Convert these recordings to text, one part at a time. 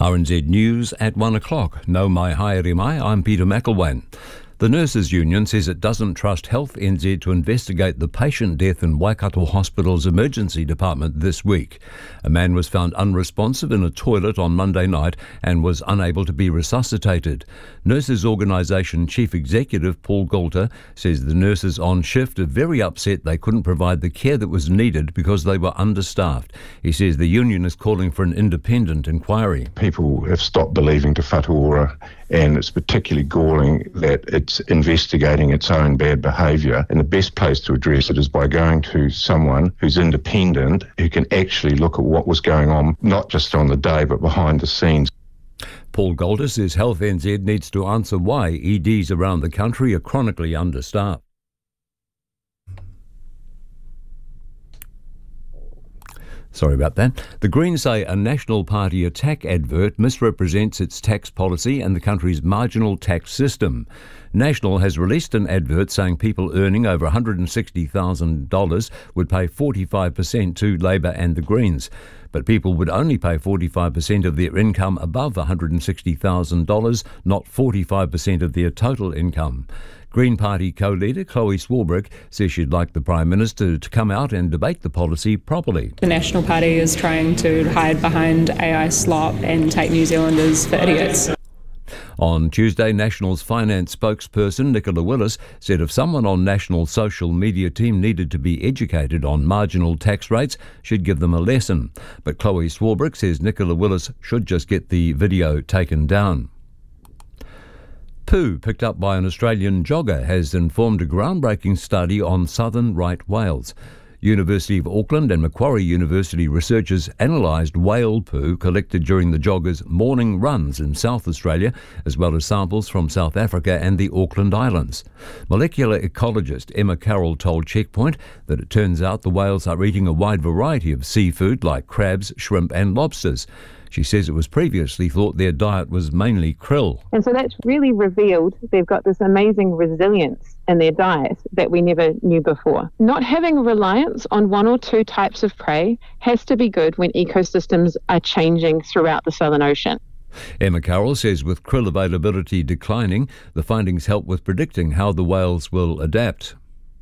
RNZ News at 1 o'clock. No mai haere mai, I'm Peter McElwain. The Nurses Union says it doesn't trust Health NZ to investigate the patient death in Waikato Hospital's emergency department this week. A man was found unresponsive in a toilet on Monday night and was unable to be resuscitated. Nurses Organisation Chief Executive Paul Galter says the nurses on shift are very upset they couldn't provide the care that was needed because they were understaffed. He says the union is calling for an independent inquiry. People have stopped believing Te Whatu Ora, and it's particularly galling that it's investigating its own bad behaviour. And the best place to address it is by going to someone who's independent, who can actually look at what was going on, not just on the day, but behind the scenes. Paul Galter says Health NZ needs to answer why EDs around the country are chronically understaffed. Sorry about that. The Greens say a National Party attack advert misrepresents its tax policy and the country's marginal tax system. National has released an advert saying people earning over $160,000 would pay 45% to Labour and the Greens. But people would only pay 45% of their income above $160,000, not 45% of their total income. Green Party co-leader Chloe Swarbrick says she'd like the Prime Minister to come out and debate the policy properly. The National Party is trying to hide behind AI slop and take New Zealanders for idiots. On Tuesday, National's finance spokesperson Nicola Willis said if someone on National's social media team needed to be educated on marginal tax rates, she'd give them a lesson. But Chloe Swarbrick says Nicola Willis should just get the video taken down. Poo, picked up by an Australian jogger, has informed a groundbreaking study on southern right whales. University of Auckland and Macquarie University researchers analysed whale poo collected during the joggers' morning runs in South Australia, as well as samples from South Africa and the Auckland Islands. Molecular ecologist Emma Carroll told Checkpoint that it turns out the whales are eating a wide variety of seafood like crabs, shrimp and lobsters. She says it was previously thought their diet was mainly krill. And so that's really revealed they've got this amazing resilience in their diet that we never knew before. Not having reliance on one or two types of prey has to be good when ecosystems are changing throughout the Southern Ocean. Emma Carroll says with krill availability declining, the findings help with predicting how the whales will adapt.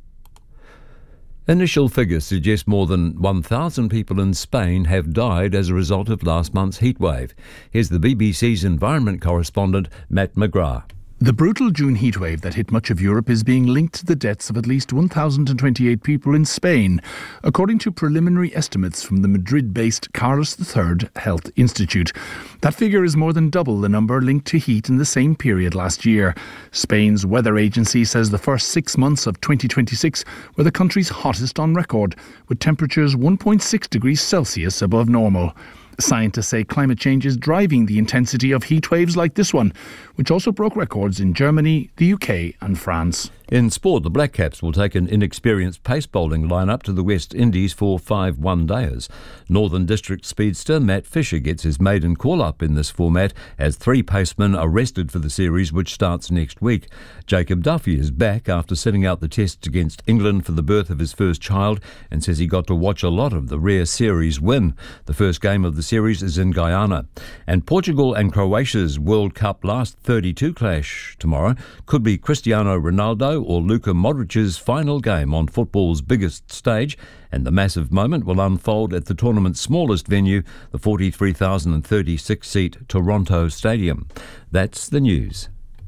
Initial figures suggest more than 1,000 people in Spain have died as a result of last month's heatwave. Here's the BBC's environment correspondent, Matt McGrath. The brutal June heatwave that hit much of Europe is being linked to the deaths of at least 1,028 people in Spain, according to preliminary estimates from the Madrid-based Carlos III Health Institute. That figure is more than double the number linked to heat in the same period last year. Spain's weather agency says the first 6 months of 2026 were the country's hottest on record, with temperatures 1.6 degrees Celsius above normal. Scientists say climate change is driving the intensity of heat waves like this one, which also broke records in Germany, the UK and France. In sport, the Black Caps will take an inexperienced pace bowling lineup to the West Indies for 5 one-dayers. Northern District speedster Matt Fisher gets his maiden call-up in this format as 3 pacemen are rested for the series, which starts next week. Jacob Duffy is back after sitting out the tests against England for the birth of his first child and says he got to watch a lot of the rare series win. The first game of the series is in Guyana. And Portugal and Croatia's World Cup last 32 clash tomorrow could be Cristiano Ronaldo or Luka Modric's final game on football's biggest stage, and the massive moment will unfold at the tournament's smallest venue, the 43,036-seat Toronto Stadium. That's the news.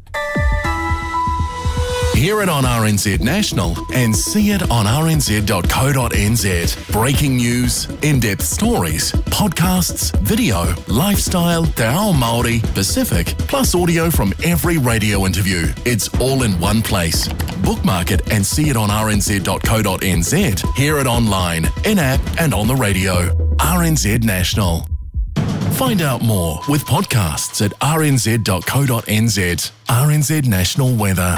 Hear it on RNZ National and see it on rnz.co.nz. Breaking news, in-depth stories, podcasts, video, lifestyle, te ao Māori, Pacific, plus audio from every radio interview. It's all in one place. Bookmark it and see it on rnz.co.nz. Hear it online, in-app and on the radio. RNZ National. Find out more with podcasts at rnz.co.nz. RNZ National Weather.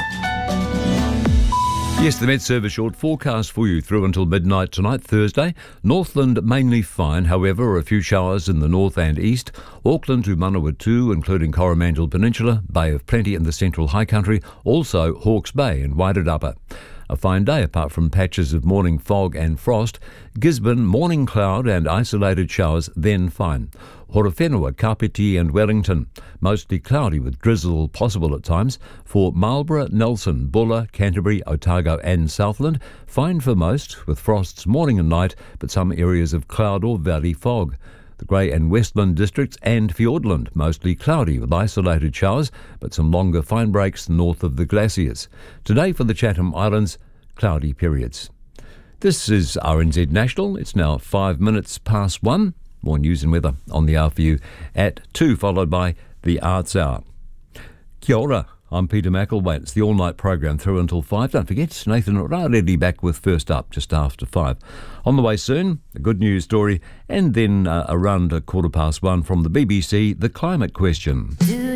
Yes, the Met Service short forecast for you through until midnight tonight, Thursday. Northland mainly fine, however, a few showers in the north and east. Auckland to Manawatu, including Coromandel Peninsula, Bay of Plenty in the central high country, also Hawke's Bay and Wairarapa. A fine day apart from patches of morning fog and frost. Gisborne, morning cloud and isolated showers, then fine. Horowhenua, Kapiti and Wellington, mostly cloudy with drizzle possible at times. For Marlborough, Nelson, Buller, Canterbury, Otago and Southland, fine for most, with frosts morning and night, but some areas of cloud or valley fog. The Grey and Westland districts and Fiordland, mostly cloudy with isolated showers, but some longer fine breaks north of the glaciers. Today for the Chatham Islands, cloudy periods. This is RNZ National. It's now 5 minutes past 1. More news and weather on the hour for you at 2, followed by the Arts Hour. Kia ora. I'm Peter McElwain. It's the all-night program through until 5. Don't forget, Nathan Raredi back with First Up just after 5. On the way soon, a good news story, and then around 1:15 from the BBC, the climate question.